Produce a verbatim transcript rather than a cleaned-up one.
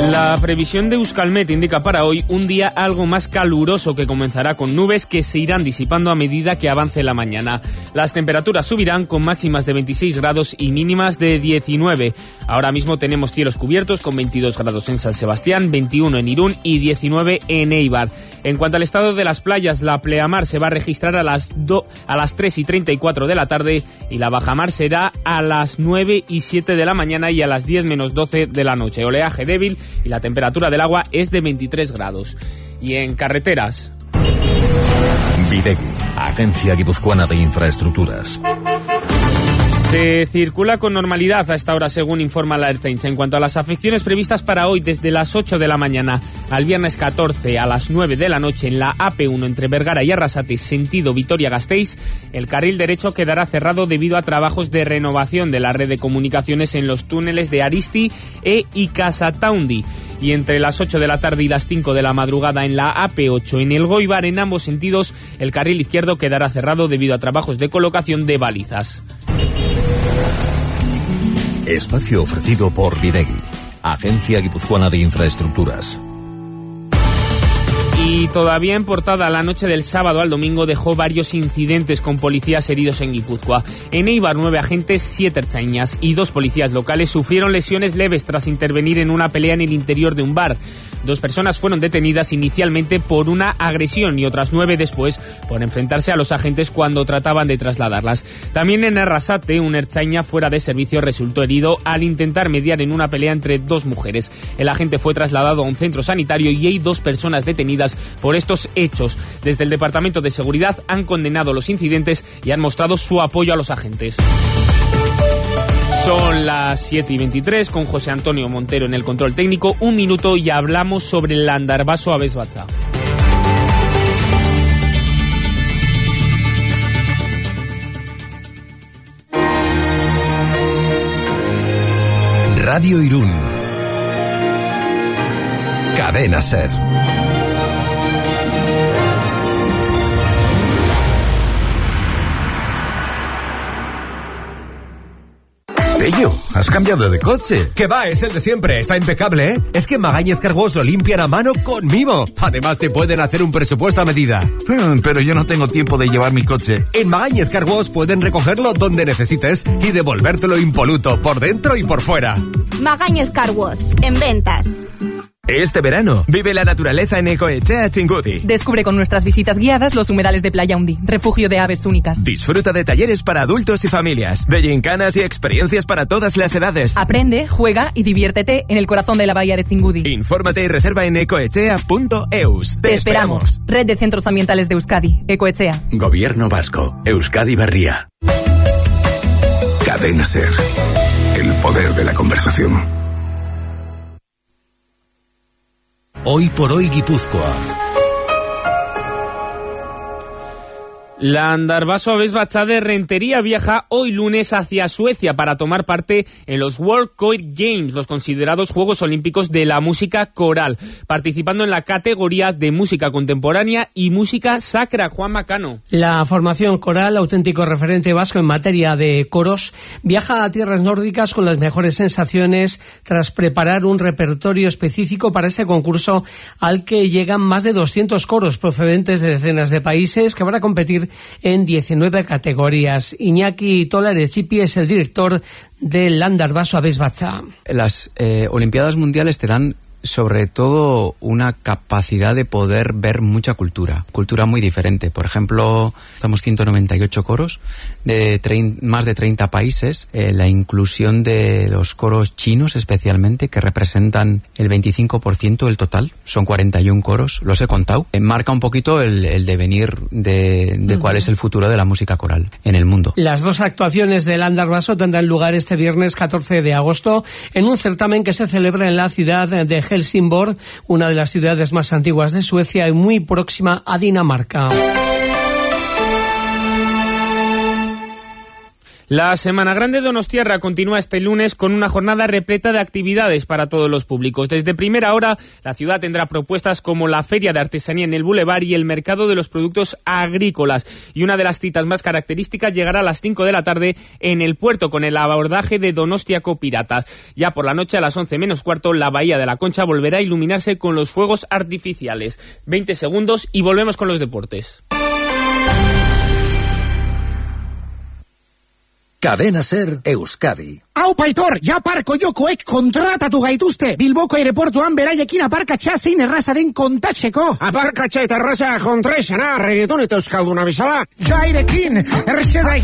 La previsión de Euskalmet indica para hoy un día algo más caluroso que comenzará con nubes que se irán disipando a medida que avance la mañana. Las temperaturas subirán con máximas de veintiséis grados y mínimas de diecinueve. Ahora mismo tenemos cielos cubiertos con veintidós grados en San Sebastián, veintiuno en Irún y diecinueve en Eibar. En cuanto al estado de las playas, la pleamar se va a registrar a las, do, a las tres y treinta y cuatro de la tarde y la bajamar será a las nueve y siete de la mañana y a las diez menos doce de la noche. Oleaje débil y la temperatura del agua es de veintitrés grados. Y en carreteras... Videgui, Agencia Guipuzcoana de Infraestructuras. Se circula con normalidad a esta hora, según informa la Ertzaintza. En cuanto a las afecciones previstas para hoy, desde las ocho de la mañana al viernes catorce a las nueve de la noche en la A P uno entre Vergara y Arrasate, sentido Vitoria-Gasteiz, el carril derecho quedará cerrado debido a trabajos de renovación de la red de comunicaciones en los túneles de Aristi e Ikasataundi. Y entre las ocho de la tarde y las cinco de la madrugada en la A P ocho en el Goibar, en ambos sentidos, el carril izquierdo quedará cerrado debido a trabajos de colocación de balizas. Espacio ofrecido por Videgui, Agencia Guipuzcoana de Infraestructuras. Y todavía en portada, la noche del sábado al domingo dejó varios incidentes con policías heridos en Guipúzcoa. En Eibar, nueve agentes, siete ertzainas y dos policías locales sufrieron lesiones leves tras intervenir en una pelea en el interior de un bar. Dos personas fueron detenidas inicialmente por una agresión y otras nueve después por enfrentarse a los agentes cuando trataban de trasladarlas. También en Arrasate, un ertzaina fuera de servicio resultó herido al intentar mediar en una pelea entre dos mujeres. El agente fue trasladado a un centro sanitario y hay dos personas detenidas por estos hechos. Desde el Departamento de Seguridad han condenado los incidentes y han mostrado su apoyo a los agentes. Son las siete y veintitrés con José Antonio Montero en el control técnico. Un minuto y hablamos sobre el Landarbaso Abesbatza. Radio Irún. Cadena Ser. Ello, has cambiado de coche. Que va, es el de siempre, está impecable, ¿eh? Es que Magañez Car Wash lo limpian a mano con mimo. Además te pueden hacer un presupuesto a medida. Hmm, pero yo no tengo tiempo de llevar mi coche. En Magañez Car Wash pueden recogerlo donde necesites y devolvértelo impoluto por dentro y por fuera. Magañez Car Wash, en ventas. Este verano, vive la naturaleza en Ecoetxea Txingudi. Descubre con nuestras visitas guiadas los humedales de Playa Undi, refugio de aves únicas. Disfruta de talleres para adultos y familias, de gincanas y experiencias para todas las edades. Aprende, juega y diviértete en el corazón de la bahía de Txingudi. Infórmate y reserva en ecoetxea punto eus. Te, Te esperamos. esperamos. Red de Centros Ambientales de Euskadi, Ecoetxea. Gobierno Vasco, Euskadi Berria. Cadena Ser, el poder de la conversación. Hoy por hoy Guipúzcoa. La Landarbaso Abesbatza de Rentería viaja hoy lunes hacia Suecia para tomar parte en los World Choir Games, los considerados Juegos Olímpicos de la música coral, participando en la categoría de música contemporánea y música sacra. Juan Macano. La formación coral, auténtico referente vasco en materia de coros, viaja a tierras nórdicas con las mejores sensaciones tras preparar un repertorio específico para este concurso al que llegan más de doscientos coros procedentes de decenas de países que van a competir en diecinueve categorías. Iñaki Tolares Chipi es el director del Landarbaso Abesbatza. Las eh, Olimpiadas Mundiales te dan sobre todo una capacidad de poder ver mucha cultura, cultura muy diferente. Por ejemplo, estamos ciento noventa y ocho coros de trein, más de treinta países, eh, la inclusión de los coros chinos especialmente, que representan el veinticinco por ciento del total, son cuarenta y uno coros, los he contado, eh, marca un poquito el, el devenir de, de uh-huh. cuál es el futuro de la música coral en el mundo. Las dos actuaciones del Landarbaso tendrán lugar este viernes catorce de agosto en un certamen que se celebra en la ciudad de Helsingborg, una de las ciudades más antiguas de Suecia y muy próxima a Dinamarca. La Semana Grande donostiarra continúa este lunes con una jornada repleta de actividades para todos los públicos. Desde primera hora, la ciudad tendrá propuestas como la Feria de Artesanía en el Boulevard y el Mercado de los Productos Agrícolas. Y una de las citas más características llegará a las cinco de la tarde en el puerto con el abordaje de Donostiako Piratas. Ya por la noche, a las once menos cuarto, la Bahía de la Concha volverá a iluminarse con los fuegos artificiales. veinte segundos y volvemos con los deportes. Cadena Ser Euskadi. Hau paitor, ja parko jokoek kontratatu gaituzte. Bilboko aireportuan beraiekin aparkatxa zein erraza den kontatzeko. Aparkatxa eta erraza kontraesana, reggaeton eta euskalduna bezala. Jairekin, errexeda